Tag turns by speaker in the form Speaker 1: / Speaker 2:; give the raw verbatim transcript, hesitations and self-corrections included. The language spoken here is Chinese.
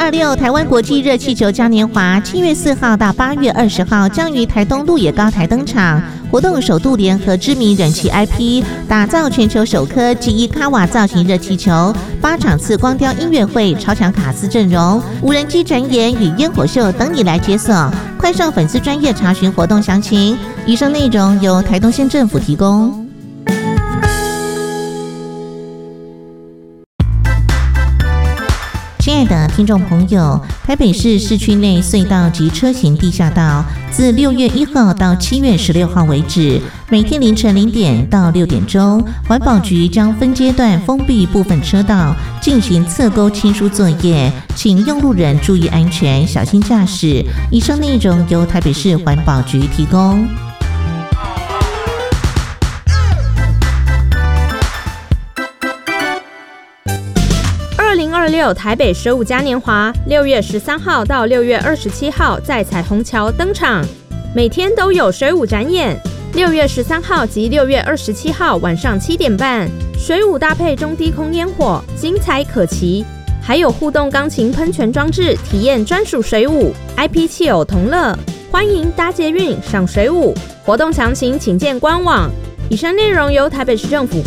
Speaker 1: 二六台湾国际热气球嘉年华七月四号到八月二十号将于台东鹿野高台登场。活动首度联合知名人气 I P， 打造全球首颗吉伊卡瓦造型热气球，八场次光雕音乐会、超强卡司阵容、无人机展演与烟火秀等你来解锁。快上粉丝专页查询活动详情。以上内容由台东县政府提供。亲爱的听众朋友，台北市市区内隧道及车行地下道自六月一号到七月十六号为止，每天凌晨零点到六点钟，环保局将分阶段封闭部分车道，进行侧沟清疏作业，请用路人注意安全，小心驾驶。以上内容由台北市环保局提供。
Speaker 2: 二零二六台北十五嘉年华，六月十三号到六月二十七号在彩虹桥登场，每天都有水舞展演。六月十三号及六月二十七号晚上七点半，水舞搭配中低空烟火，精彩可期。还有互动钢琴喷泉装置，体验专属水舞 ，I P 汽友同乐，欢迎搭捷运赏水舞。活动详情请见官网。以上内容由台北市政府